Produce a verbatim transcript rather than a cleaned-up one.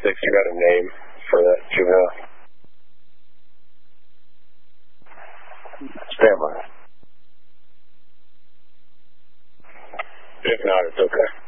six, you got a name for that juvenile? Stand by. If not, it's okay.